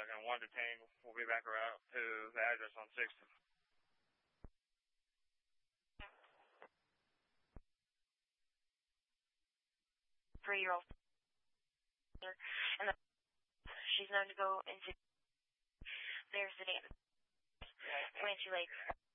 second. 1 to 10. We'll be back around to the address on 6th. 3-year-old. And she's known to go into their sedan. Comanche Lake.